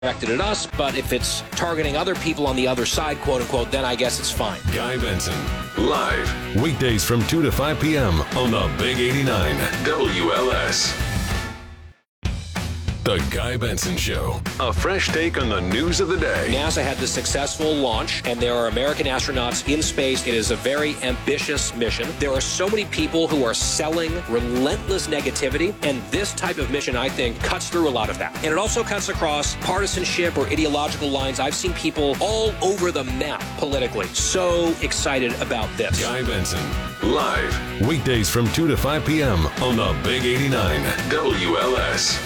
directed at us, but if it's targeting other people on the other side, quote unquote, then I guess it's fine. Guy Benson, live, weekdays from 2 to 5 p.m. on the Big 89 WLS. The Guy Benson Show. A fresh take on the news of the day. NASA had the successful launch, and there are American astronauts in space. It is a very ambitious mission. There are so many people who are selling relentless negativity, and this type of mission, I think, cuts through a lot of that. And it also cuts across partisanship or ideological lines. I've seen people all over the map politically. So excited about this. Guy Benson, live, weekdays from 2 to 5 p.m. on the Big 89 WLS.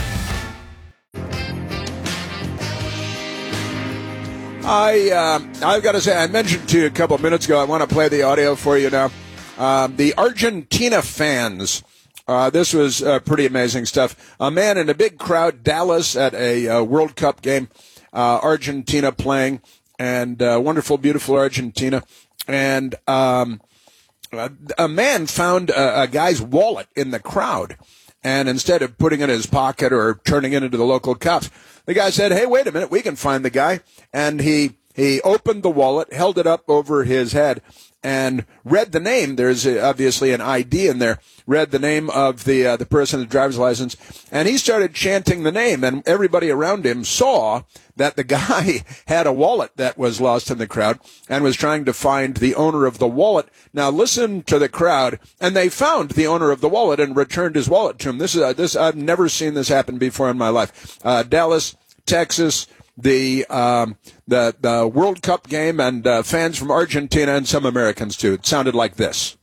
I've got to say, I mentioned to you a couple of minutes ago, I want to play the audio for you now. The Argentina fans, this was pretty amazing stuff. A man in a big crowd, Dallas, at a World Cup game, Argentina playing, and wonderful, beautiful Argentina. And a man found a guy's wallet in the crowd. And instead of putting it in his pocket or turning it into the local cops, the guy said, hey, wait a minute, we can find the guy. And he opened the wallet, held it up over his head, and read the name. There's obviously an ID in there. Read the name of the person, the driver's license, and he started chanting the name. And everybody around him saw that the guy had a wallet that was lost in the crowd and was trying to find the owner of the wallet. Now listen to the crowd, and they found the owner of the wallet and returned his wallet to him. This I've never seen this happen before in my life. Dallas, Texas. The World Cup game, and fans from Argentina and some Americans too. It sounded like this.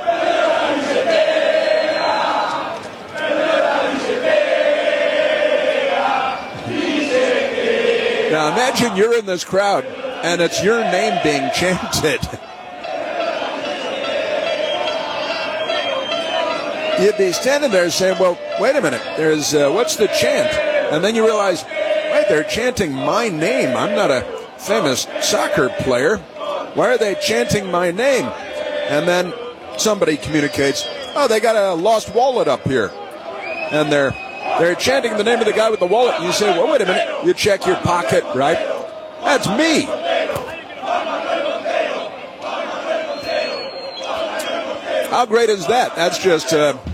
Now imagine you're in this crowd and it's your name being chanted. You'd be standing there saying, well, wait a minute, there's what's the chant? And then you realize, wait, they're chanting my name. I'm not a famous soccer player. Why are they chanting my name? And then somebody communicates, oh, they got a lost wallet up here. And they're chanting the name of the guy with the wallet. And you say, well, wait a minute. You check your pocket, right? That's me. How great is that? That's just,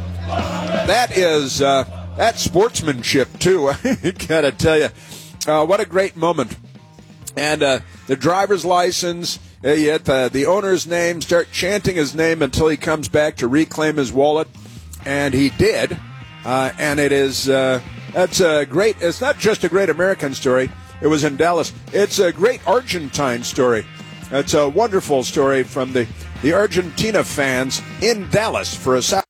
that's sportsmanship, too. I gotta tell you. What a great moment. And the driver's license, yet the owner's name, start chanting his name until he comes back to reclaim his wallet. And he did. And it is, that's a great, it's not just a great American story. It was in Dallas. It's a great Argentine story. It's a wonderful story from the Argentina fans in Dallas for a South.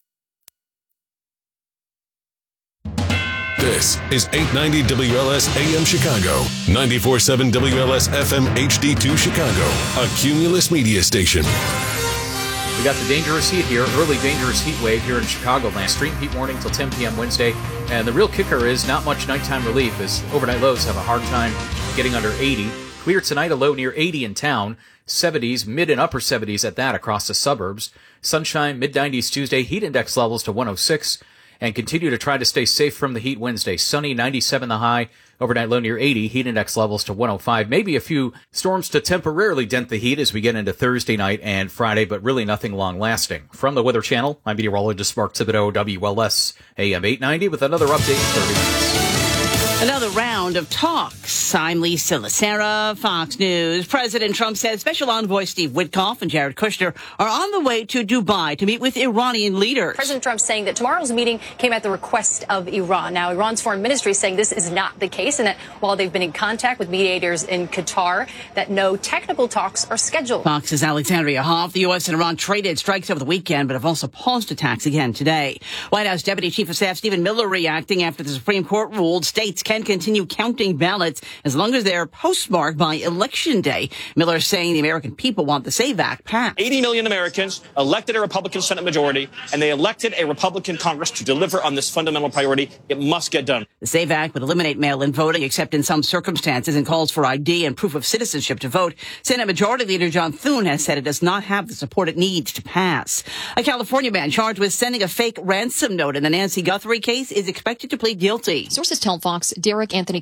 This is 890 WLS AM Chicago, 94.7 WLS FM HD2 Chicago, a Cumulus media station. We got the dangerous heat here, early dangerous heat wave here in Chicagoland. Extreme heat warning till 10 p.m. Wednesday. And the real kicker is not much nighttime relief as overnight lows have a hard time getting under 80. Clear tonight, a low near 80 in town. 70s, mid and upper 70s at that across the suburbs. Sunshine, mid-90s Tuesday. Heat index levels to 106. And continue to try to stay safe from the heat Wednesday. Sunny, 97 the high. Overnight low near 80. Heat index levels to 105. Maybe a few storms to temporarily dent the heat as we get into Thursday night and Friday, but really nothing long lasting. From the Weather Channel, I'm meteorologist Mark Thibodeau, WLS AM 890 with another update in 30 minutes. Another round of talks. I'm Lisa Lacera, Fox News. President Trump says Special Envoy Steve Witkoff and Jared Kushner are on the way to Dubai to meet with Iranian leaders. President Trump saying that tomorrow's meeting came at the request of Iran. Now, Iran's foreign ministry is saying this is not the case and that while they've been in contact with mediators in Qatar, that no technical talks are scheduled. Fox's Alexandria Hoff. The U.S. and Iran traded strikes over the weekend, but have also paused attacks again today. White House Deputy Chief of Staff Stephen Miller reacting after the Supreme Court ruled states can continue counting ballots as long as they're postmarked by Election Day. Miller saying the American people want the SAVE Act passed. 80 million Americans elected a Republican Senate majority, and they elected a Republican Congress to deliver on this fundamental priority. It must get done. The SAVE Act would eliminate mail-in voting, except in some circumstances, and calls for ID and proof of citizenship to vote. Senate Majority Leader John Thune has said it does not have the support it needs to pass. A California man charged with sending a fake ransom note in the Nancy Guthrie case is expected to plead guilty. Sources tell Fox Derek Anthony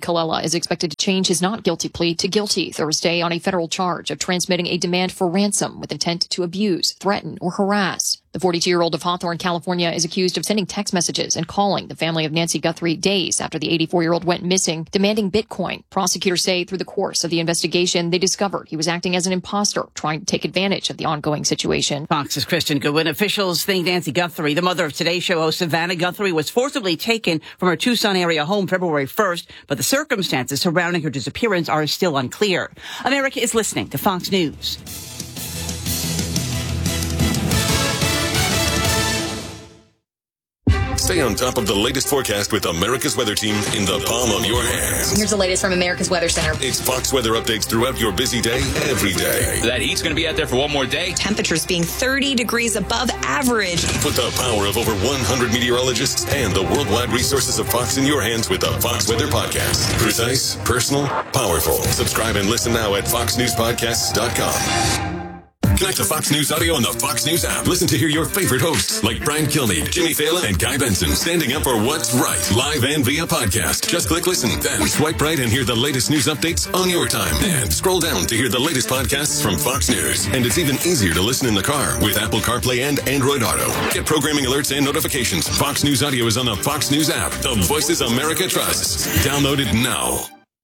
Colella is expected to change his not guilty plea to guilty Thursday on a federal charge of transmitting a demand for ransom with intent to abuse, threaten, or harass. The 42-year-old of Hawthorne, California, is accused of sending text messages and calling the family of Nancy Guthrie days after the 84-year-old went missing, demanding Bitcoin. Prosecutors say through the course of the investigation, they discovered he was acting as an imposter, trying to take advantage of the ongoing situation. Fox's Kristen Goodwin. Officials think Nancy Guthrie, the mother of Today Show host Savannah Guthrie, was forcibly taken from her Tucson area home February 1st, but the circumstances surrounding her disappearance are still unclear. America is listening to Fox News. Stay on top of the latest forecast with America's Weather Team in the palm of your hands. Here's the latest from America's Weather Center. It's Fox weather updates throughout your busy day, every day. That heat's going to be out there for one more day. Temperatures being 30 degrees above average. Put the power of over 100 meteorologists and the worldwide resources of Fox in your hands with the Fox Weather Podcast. Precise, personal, powerful. Subscribe and listen now at foxnewspodcasts.com. Connect to Fox News Audio on the Fox News app. Listen to hear your favorite hosts like Brian Kilmeade, Jimmy Fallon, and Guy Benson standing up for what's right, live and via podcast. Just click listen, then swipe right and hear the latest news updates on your time. And scroll down to hear the latest podcasts from Fox News. And it's even easier to listen in the car with Apple CarPlay and Android Auto. Get programming alerts and notifications. Fox News Audio is on the Fox News app. The voices America trusts. Download it now.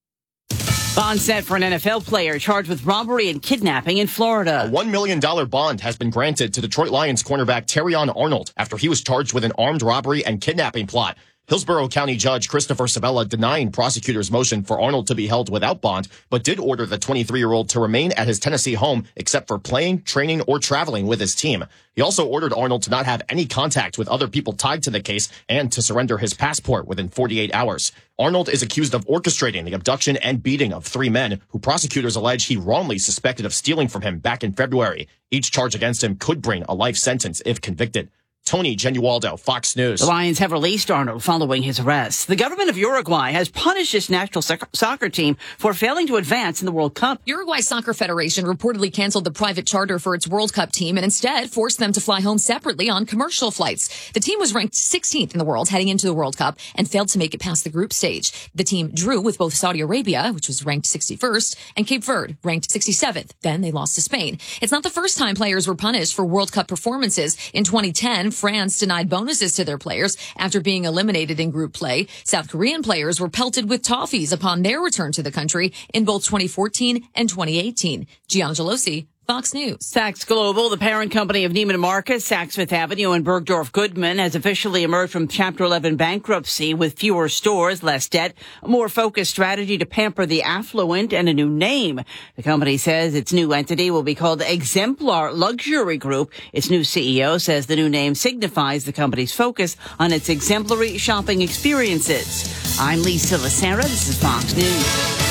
Bond set for an NFL player charged with robbery and kidnapping in Florida. A $1 million bond has been granted to Detroit Lions cornerback Terrion Arnold after he was charged with an armed robbery and kidnapping plot. Hillsborough County Judge Christopher Sabella denying prosecutors' motion for Arnold to be held without bond, but did order the 23-year-old to remain at his Tennessee home except for playing, training, or traveling with his team. He also ordered Arnold to not have any contact with other people tied to the case and to surrender his passport within 48 hours. Arnold is accused of orchestrating the abduction and beating of 3 men who prosecutors allege he wrongly suspected of stealing from him back in February. Each charge against him could bring a life sentence if convicted. Tony Genualdo, Fox News. The Lions have released Arnold following his arrest. The government of Uruguay has punished its national soccer team for failing to advance in the World Cup. Uruguay Soccer Federation reportedly canceled the private charter for its World Cup team and instead forced them to fly home separately on commercial flights. The team was ranked 16th in the world heading into the World Cup and failed to make it past the group stage. The team drew with both Saudi Arabia, which was ranked 61st, and Cape Verde, ranked 67th. Then they lost to Spain. It's not the first time players were punished for World Cup performances. In 2010, France denied bonuses to their players after being eliminated in group play. South Korean players were pelted with toffees upon their return to the country in both 2014 and 2018. Gianna Gelosi, Fox News. Saks Global, the parent company of Neiman Marcus, Saks Fifth Avenue, and Bergdorf Goodman, has officially emerged from Chapter 11 bankruptcy with fewer stores, less debt, a more focused strategy to pamper the affluent, and a new name. The company says its new entity will be called Exemplar Luxury Group. Its new CEO says the new name signifies the company's focus on its exemplary shopping experiences. I'm Lisa Lacera. This is Fox News.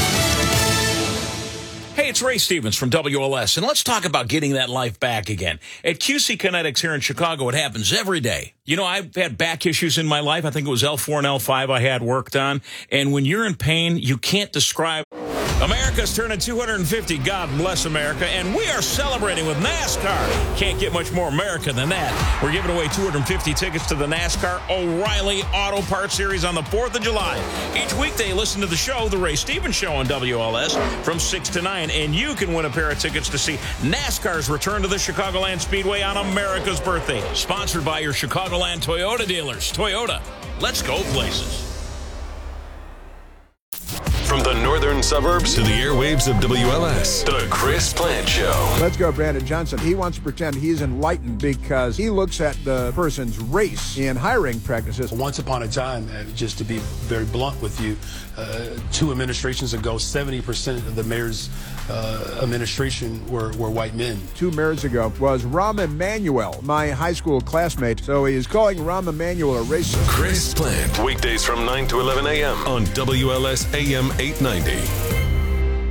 Hey, it's Ray Stevens from WLS, and let's talk about getting that life back again. At QC Kinetics here in Chicago, it happens every day. You know, I've had back issues in my life. I think it was L4 and L5 I had worked on. And when you're in pain, you can't describe. America's turning 250. God bless America. And we are celebrating with NASCAR. Can't get much more America than that. We're giving away 250 tickets to the NASCAR O'Reilly Auto Parts Series on the 4th of July. Each weekday, listen to the show, The Ray Stevens Show on WLS from 6 to 9. And you can win a pair of tickets to see NASCAR's return to the Chicagoland Speedway on America's birthday. Sponsored by your Chicagoland Toyota dealers. Toyota, let's go places. From the northern suburbs to the airwaves of WLS, The Chris Plante Show. Let's go, Brandon Johnson. He wants to pretend he's enlightened because he looks at the person's race in hiring practices. Once upon a time, just to be very blunt with you, 2 administrations ago, 70% of the mayor's administration were white men. 2 mayors ago was Rahm Emanuel, my high school classmate. So he is calling Rahm Emanuel a racist. Chris Plante, weekdays from 9 to 11 a.m. on WLS AM 890.